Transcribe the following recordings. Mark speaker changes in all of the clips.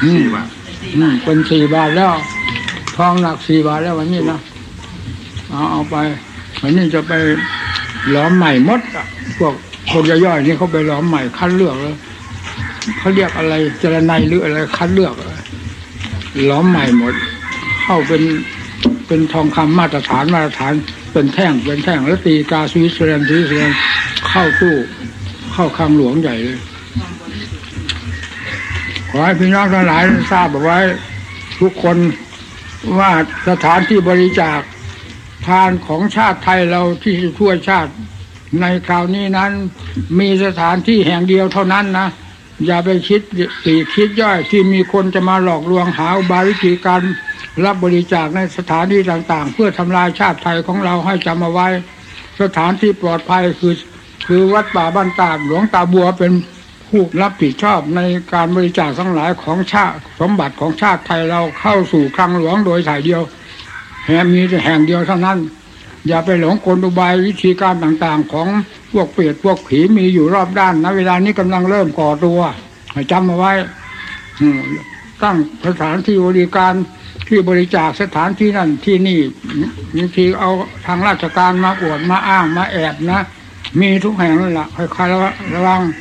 Speaker 1: 4 บาท
Speaker 2: เป็น4 บาทแล้วทองหนัก4 บาทแล้ววันนี้นะเอาไปวันนี้จะไปหลอมใหม่หมดอ่ะพวกย่อยๆนี่เขาไปหลอมใหม่คัดเลือกแล้วเขาเรียกอะไรเจรไนหรืออะไรคัดเลือกหลอมใหม่หมดเข้าเป็นทองคำมาตรฐานเป็นแท่งแล้วตีกาสวิตเซอร์แลนด์เข้าตู้เข้าคลังหลวงใหญ่เลยขอให้พี่น้องทั้งหลายทราบเอาไว้ทุกคนว่าสถานที่บริจาคทานของชาติไทยเราที่ช่วยชาติในคราวนี้นั้นมีสถานที่แห่งเดียวเท่านั้นนะอย่าไปคิดย่อยที่มีคนจะมาหลอกลวงหาอุบายวิธีการรับบริจาคในสถานที่ต่างๆเพื่อทำลายชาติไทยของเราให้จำเอาไว้สถานที่ปลอดภัยคือวัดป่าบ้านตาดหลวงตาบัวเป็นผู้รับผิดชอบในการบริจาคทั้งหลายของชาติสมบัติของชาติไทยเราเข้าสู่คลังหลวงโดยสายเดียวมีแต่แห่งเดียวเท่านั้นอย่าไปหลงกลอุบายวิธีการต่างๆของพวกเปรตพวกผีมีอยู่รอบด้านนะเวลานี้กำลังเริ่มก่อตัวให้จำเอาไว้ตั้งสถานที่บริการที่บริจาคสถานที่นั่นที่นี่บางทีเอาทางราชการมาอวดมาอ้างมาแอบนะมีทุกแห่งนั่นแหละค่อยๆระวัง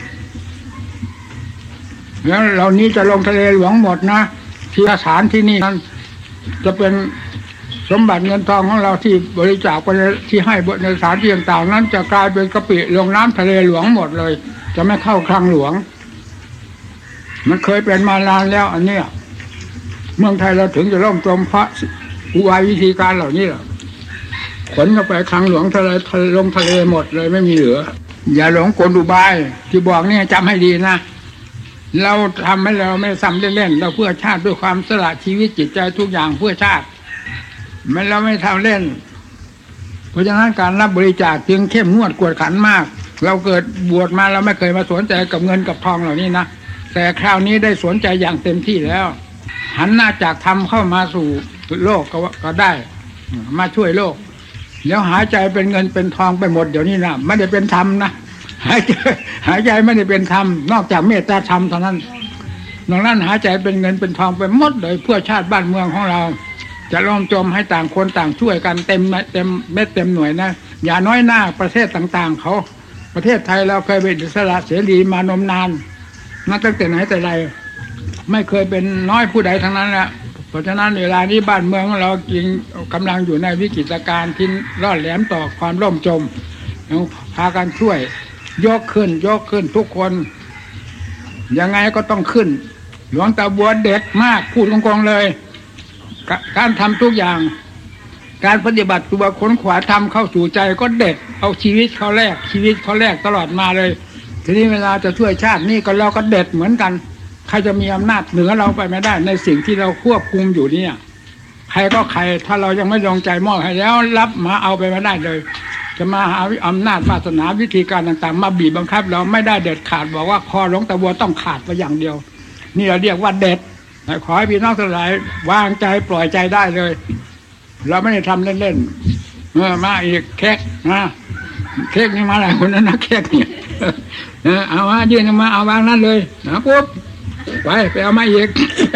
Speaker 2: แล้วเหล่านี้จะลงทะเลหลวงหมดนะที่สถานที่นี่นั้นจะเป็นสมบัติเงินทองของเราที่บริจาคไปที่ให้ในสถานที่ต่างๆนั้นจะกลายเป็นกะปิลงน้ำทะเลหลวงหมดเลยจะไม่เข้าคลังหลวงมันเคยเป็นมานานแล้วอันนี้เมืองไทยเราถึงจะล่มจมเพราะอุบายวิธีการเหล่านี้แหละขนเข้าไปคลังหลวงทะเลลงทะเลหมดเลยไม่มีเหลืออย่าหลงกลอุบายที่บอกนี่จำให้ดีนะเราทำให้เราไม่ซ้ำเล่นๆเราเพื่อชาติด้วยความสละชีวิตจิตใจทุกอย่างเพื่อชาติมันเราไม่ทำเล่นเพราะฉะนั้นการรับบริจาคจึงเข้มงวดกวดขันมากเราเกิดบวชมาเราไม่เคยมาสนใจกับเงินกับทองเหล่านี้นะแต่คราวนี้ได้สนใจอย่างเต็มที่แล้วหันหน้าจากธรรมเข้ามาสู่โลกก็ได้มาช่วยโลกแล้วหายใจเป็นเงินเป็นทองไปหมดเดี๋ยวนี้นะไม่ได้เป็นธรรมนะหายใจไม่ได้เป็นธรรมนอกจากเมตตาธรรมเท่านั้นนอกนั้นหายใจเป็นเงินเป็นทองไปหมดเลยเพื่อชาติบ้านเมืองของเราจะล้อมจมให้ต่างคนต่างช่วยกันเต็มเม็ดเต็มหน่วยนะอย่าน้อยหน้าประเทศต่างๆเขาประเทศไทยเราเคยเป็นอิสระเสรีมานมนานมาตั้งแต่ไหนแต่ไรไม่เคยเป็นน้อยผู้ใดทั้งนั้นแหละเพราะฉะนั้นเวลานี้บ้านเมืองของเรากำลังอยู่ในวิกฤตการณ์ที่ร่อนแหลมต่อความล่มจมพากันช่วยยกขึ้นทุกคนยังไงก็ต้องขึ้นหลวงตาบัวเด็ดมากพูดตรงๆเลยการทำทุกอย่างการปฏิบัติตัวค้นขวาทำเข้าสู่ใจก็เด็ดเอาชีวิตเขาแรกตลอดมาเลยทีนี้เวลาจะช่วยชาตินี่ก็เราก็เด็ดเหมือนกันใครจะมีอำนาจเหนือเราไปไม่ได้ในสิ่งที่เราควบคุมอยู่เนี่ยใครก็ใครถ้าเรายังไม่ลงใจมอบให้แล้วรับมาเอาไปไม่ได้เลยจะมาหาอำนาจวาสนาวิธีการต่างๆมาบีบบังคับเราไม่ได้เด็ดขาดบอกว่าคอหลวงตาบัวต้องขาดไปอย่างเดียวนี่เราเรียกว่าเด็ดขอให้พี่น้องทั้งหลายวางใจปล่อยใจได้เลยเราไม่ได้ทำเล่นๆมาอีกเค้กนะเค้กนี่มาหลายคนนะเค้กนี่เอามายื่นมาเอาวางนั่นเลยนะปุ๊บไปเอามาอีก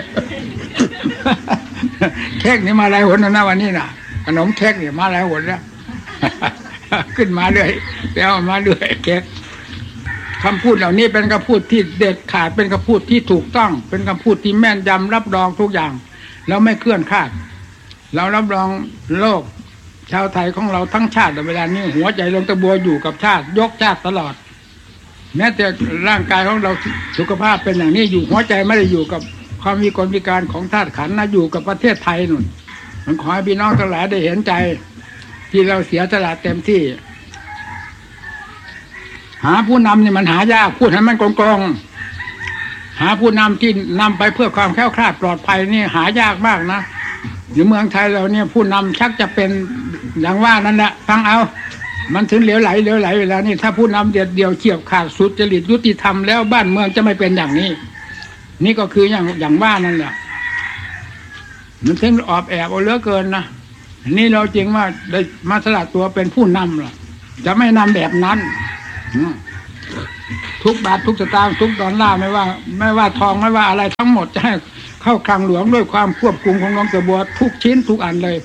Speaker 2: เค้กนี่มาหลายคนนะวันนี้นะขนมเค้กนี่มาหลายคนแล้วขึ้นมาเรื่อยไปเอามาเรื่อยเค้กคำพูดเหล่านี้เป็นคำพูดที่เด็ดขาดเป็นคำพูดที่ถูกต้องเป็นคำพูดที่แม่นยำรับรองทุกอย่างแล้วไม่เคลื่อนคลาดเรารับรองโลกชาวไทยของเราทั้งชาติเวลานี้หัวใจหลวงตาบัวอยู่กับชาติยกชาติตลอดแม้แต่ร่างกายของเราสุขภาพเป็นอย่างนี้อยู่หัวใจไม่ได้อยู่กับความวิกลวิการของธาตุขันธ์นะอยู่กับประเทศไทยนู่นมันขอให้พี่น้องทั้งหลายได้เห็นใจที่เราเสียสละเต็มที่หาผู้นำเนี่ยมันหายากพูดให้มันกองๆหาผู้นำที่นำไปเพื่อความแคล้วคลาดปลอดภัยนี่หายากมากนะอยู่เมืองไทยเราเนี่ยผู้นำชักจะเป็นอย่างว่านั่นแหละฟังเอามันถึงเหลวไหลเวลานี่ถ้าผู้นำเดียวเฉียบขาดสุจริตยุติธรรมแล้วบ้านเมืองจะไม่เป็นอย่างนี้นี่ก็คืออย่างว่านั่นแหละมันถึงออบแอบเอาเหลือเกินนะนี่เราจริงว่าได้มาสละตัวเป็นผู้นำล่ะจะไม่นำแบบนั้นทุกบาททุกสตางค์ทุกดอลลาร์ไม่ว่าทองไม่ว่าอะไรทั้งหมดจะให้เข้าคลังหลวงด้วยความควบคุมของหลวงตาบัวทุกชิ้นทุกอันเลย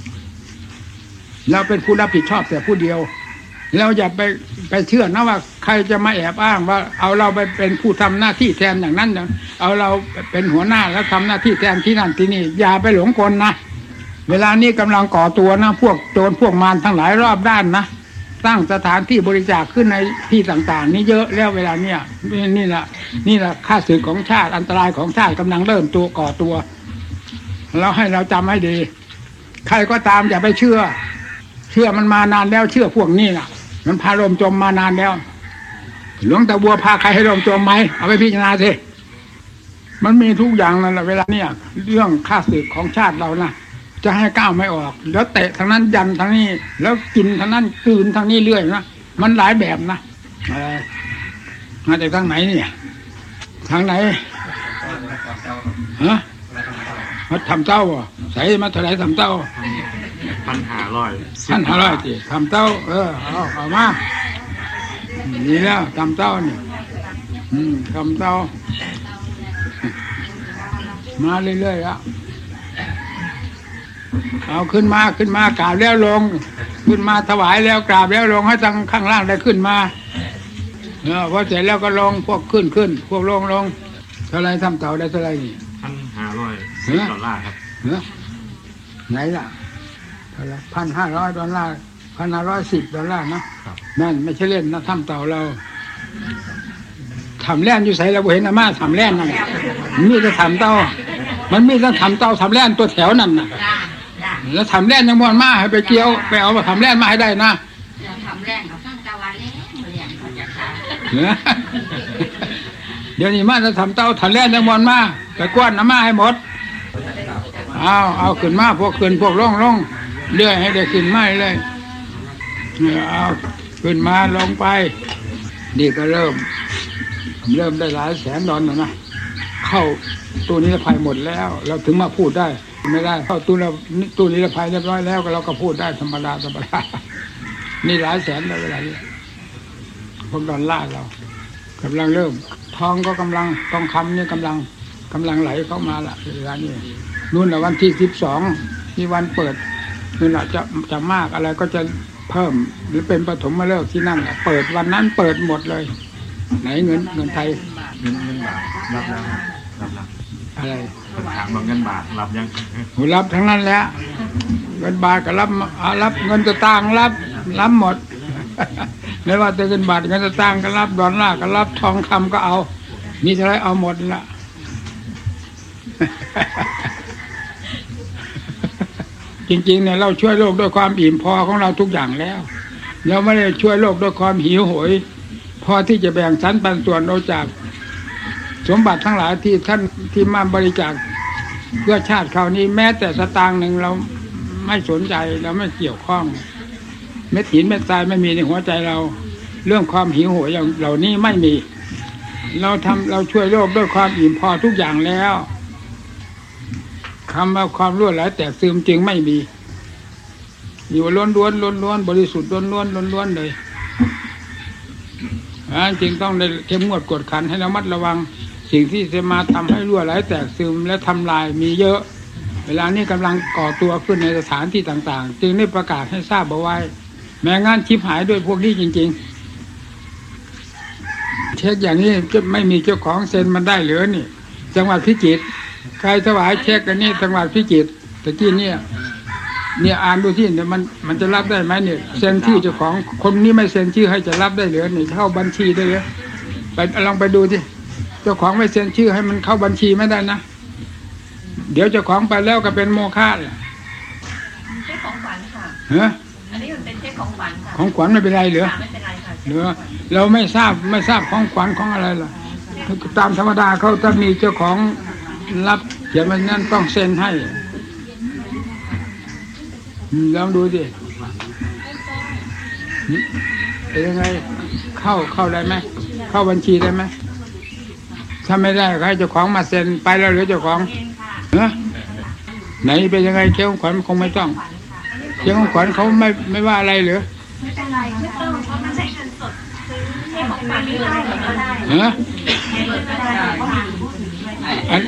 Speaker 2: เราเป็นผู้รับผิดชอบแต่ผู้เดียวเราอย่าไปเชื่อนะว่าใครจะมาแอบอ้างว่าเอาเราไปเป็นผู้ทำหน้าที่แทนอย่างนั้นเอาเราเป็นหัวหน้าแล้วทำหน้าที่แทนที่นั่นที่นี่อย่าไปหลงกลนะเวลานี้กำลังก่อตัวนะพวกโจรพวกมารทั้งหลายรอบด้านนะตั้งสถานที่บริจาคขึ้นในที่ต่างๆนี่เยอะแล้วเวลาเนี้ยนี่แหละข้าศึกของชาติอันตรายของชาติกำลังเริ่มตัวก่อตัวเราให้เราจำให้ดีใครก็ตามอย่าไปเชื่อมันมานานแล้วเชื่อพวกนี้น่ะมันพาลมจมมานานแล้วหลวงตาบัวพาใครให้ลมจมไหมเอาไปพิจารณาสิมันมีทุกอย่างนั่นแหละเวลาเนี้ยเรื่องข้าศึกของชาติเรานะจะให้ก้าวไม่ออกแล้วเตะทางนั้นยันทางนี้แล้วกินทางนั้นกลืนทางนี้เรื่อยนะมันหลายแบบนะมาจากทางไหนเนี่ยทางไหนฮะมาทำเต้าใส่มาเท่าไหร่ทำเต้า1,500สิทำเต้าเอามานี่แล้วทำเต้านี่ทำเต้ามาเรื่อยๆอ่ะเอาขึ้นมากราบแล้วลงขึ้นมาถวายแล้วกราบแล้วลงให้ทางข้างล่างได้ขึ้นมาพอเสร็จแล้วก็ลงพวกขึ้นพวกลงเท่าไรทำเต่าได้เท่าไรนี่
Speaker 1: $1,510ครับ
Speaker 2: ไหนล่ะเท่าไร$1,500$1,510นะนั่นไม่ใช่เล่นนะทำเต่าเราทำแล่นอยู่ใส่เราเห็นอาม่าทำแล่นนั่นมีจะทำเต่ามันมีจะทำเต่าทำแล่นตัวแถวนั่นน่ะแล้วทำแล่นยังมวนมาให้ไปเกี่ยวไปเอามาทำแล่นมาให้ได้นะ
Speaker 3: ทำแล่นเขาตั้งตะวันเลี้ยงเขาจะขาย
Speaker 2: เดี๋ยวนี้มาจะทำเต่าทำแล่นยังมวนมาไปกวนน้ำมาให้หมดเอาขึ้นมาพวกขึ้นพวกลงเรื่อยให้ได้ขึ้นมาเลยเอาขึ้นมาลงไปนี่ก็เริ่มได้หลายแสนดอลลาร์นะเข้าตู้นิรภัยหมดแล้วเราถึงมาพูดได้ไม่ได้เข้าตู้นิรภัยเรียบร้อยแล้วก็เราก็พูดได้ธรรมดานี่หลายแสนแล้วเวลานี้พวกดอลลาร์เรากำลังเริ่มทองก็กำลังทองคำนี่กำลังไหลเข้ามาละเวลานี้นู่นแหละวันที่12ที่วันเปิดนู่นแหละจะมากอะไรก็จะเพิ่มหรือเป็นปฐมฤกษ์ที่นั่นเปิดวันนั้นเปิดหมดเลยไหนเงินไทย
Speaker 1: เงินบาทรับแล้ว
Speaker 2: อะไร
Speaker 1: ถามว่าเงินบาทรับยัง
Speaker 2: รับทั้งนั้นแหละเงินบาทก็รับเงินสตางค์รับหมดไม่ว่าจะเงินบาทเงินสตางค์ก็รับดอลลาร์ก็รับทองคำก็เอามีอะไรเอาหมดละจริงๆเนี่ยเราช่วยโลกด้วยความอิ่มพอของเราทุกอย่างแล้วเราไม่ได้ช่วยโลกด้วยความหิวโหยพอที่จะแบ่งสรรปันส่วนเอาจากสมบัติทั้งหลายที่ท่านที่มาบริจาคเพื่อชาติคราวนี้แม้แต่สตางค์หนึ่งเราไม่สนใจเราไม่เกี่ยวข้องเม็ดหินเม็ดทรายไม่มีในหัวใจเราเรื่องความหิวโหยอย่างเหล่านี้ไม่มีเราช่วยโลกด้วยความอิ่มพอทุกอย่างแล้วคำว่าความรั่วไหลแตกซึมจึงไม่มีอยู่ล้วนบริสุทธิ์ล้วนเลยจริงต้องได้เข้มงวดกวดขันให้ระมัดระวังสิ่งที่จะมาทำให้รั่วไหลแตกซึมและทำลายมีเยอะเวลานี้กำลังก่อตัวขึ้นในสถานที่ต่างๆจึงได้ประกาศให้ทราบเอาไว้แม้งานชิบหายด้วยพวกนี้จริงๆเช็คอย่างนี้จะไม่มีเจ้าของเซ็นมันได้หรือนี่จังหวัดพิจิตรใครถวายเช็คกันนี่จังหวัดพิจิตรแต่ที่เนี่ยอ่านดูที่เนี่ยมันจะรับได้ไหมเนี่ยเซ็นชื่อเจ้าของคนนี้ไม่เซ็นชื่อให้จะรับได้หรือเนี่ยเข้าบัญชีได้หรือไปลองไปดูที่เจ้าของไม่เซ็นชื่อให้มันเข้าบัญชีไม่ได้นะเดี๋ยวเจ้าของไปแล้วก็เป็นโมฆะเลย
Speaker 3: เช็คของขวัญค่ะอันนี้มันเป็นเช็คของขวัญค่ะ
Speaker 2: ของขวัญไม่เป็นไรเหรอ
Speaker 3: ไม่เป็นไรค่ะ
Speaker 2: เหรอเราไม่ทราบของขวัญของอะไรล่ะตามธรรมดาเขาถ้ามีเจ้าของรับเขียนมันนั่นต้องเซ็นให้ลองดูสิเป็นยังไงเข้าได้ไหมเข้าบัญชีได้ไหมถ้าไม่ได้ใครเจ้าของมาเซ็นไปแล้วหรือเจ้าของไหนเป็นยังไงเจ้าของขวัญคงไม่ต้องเจ้าของขวัญเขาไม่ว่าอะไรหรือ
Speaker 3: ไม่เป็นไรไม่ต้องเพราะมันใช้เงินสดซื้อให้ของขวัญไม่ได้ก็ได้